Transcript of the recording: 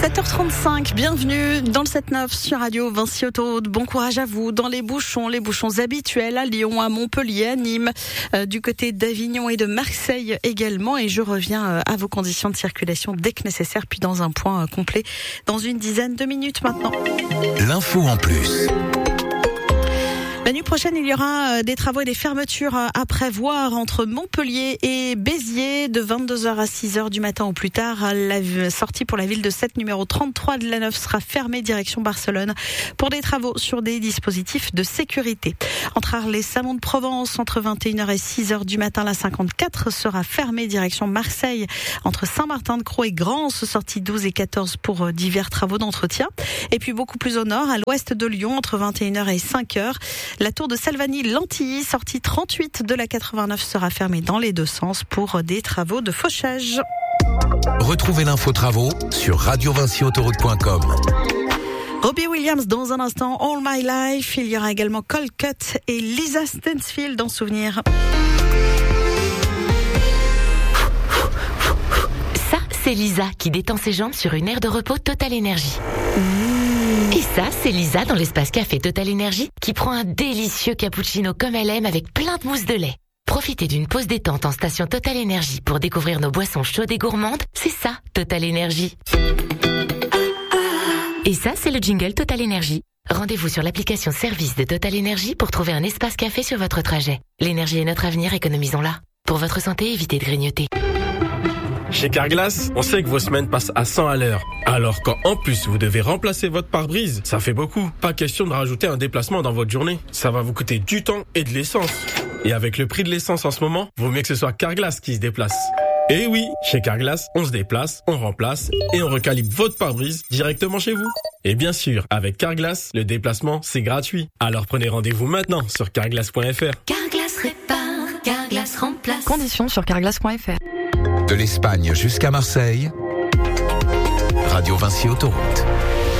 7h35, bienvenue dans le 7-9 sur Radio Vinci Autoroute. Bon courage à vous dans les bouchons habituels à Lyon, à Montpellier, à Nîmes, du côté d'Avignon et de Marseille également. Et je reviens à vos conditions de circulation dès que nécessaire, puis dans un point complet dans une dizaine de minutes maintenant. L'info en plus. La nuit prochaine, il y aura des travaux et des fermetures à prévoir entre Montpellier et Béziers de 22h à 6h du matin au plus tard. La sortie pour la ville de Sète numéro 33 de la 9 sera fermée direction Barcelone pour des travaux sur des dispositifs de sécurité. Entre Arles et Salon de Provence, entre 21h et 6h du matin, la 54 sera fermée direction Marseille entre Saint-Martin-de-Croix et Grance, sortie 12 et 14 pour divers travaux d'entretien. Et puis beaucoup plus au nord, à l'ouest de Lyon, entre 21h et 5h. La tour de Salvani-Lantilly, sortie 38 de la 89, sera fermée dans les deux sens pour des travaux de fauchage. Retrouvez l'info travaux sur radiovinciautoroute.com. Robbie Williams dans un instant, All My Life. Il y aura également Cold Cut et Lisa Stansfield en souvenir. Ça, c'est Lisa qui détend ses jambes sur une aire de repos Total Énergie. Et ça, c'est Lisa dans l'espace café Total Énergie qui prend un délicieux cappuccino comme elle aime avec plein de mousse de lait. Profitez d'une pause détente en station Total Énergie pour découvrir nos boissons chaudes et gourmandes. C'est ça, Total Énergie. Et ça, c'est le jingle Total Énergie. Rendez-vous sur l'application service de Total Énergie pour trouver un espace café sur votre trajet. L'énergie est notre avenir, économisons-la. Pour votre santé, évitez de grignoter. Chez Carglass, on sait que vos semaines passent à 100 à l'heure. Alors quand en plus vous devez remplacer votre pare-brise, ça fait beaucoup. Pas question de rajouter un déplacement dans votre journée. Ça va vous coûter du temps et de l'essence. Et avec le prix de l'essence en ce moment, vaut mieux que ce soit Carglass qui se déplace. Et oui, chez Carglass, on se déplace, on remplace et on recalibre votre pare-brise directement chez vous. Et bien sûr, avec Carglass, le déplacement, c'est gratuit. Alors prenez rendez-vous maintenant sur carglass.fr. Carglass répare, Carglass remplace. Conditions sur carglass.fr. De l'Espagne jusqu'à Marseille, Radio Vinci Autoroute.